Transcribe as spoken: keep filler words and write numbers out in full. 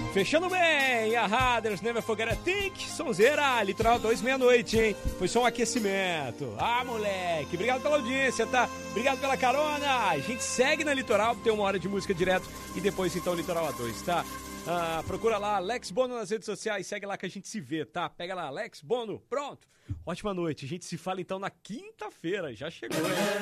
Fechando bem, a Raders, Never Forget a Think, sonzeira, Litoral dois, meia-noite, hein? Foi só um aquecimento. Ah, moleque, obrigado pela audiência, tá? Obrigado pela carona. A gente segue na Litoral, tem uma hora de música direto e depois então Litoral A dois, tá? Ah, procura lá, Alex Bono nas redes sociais, segue lá que a gente se vê, tá? Pega lá, Alex Bono, pronto. Ótima noite, a gente se fala então na quinta-feira, já chegou, hein?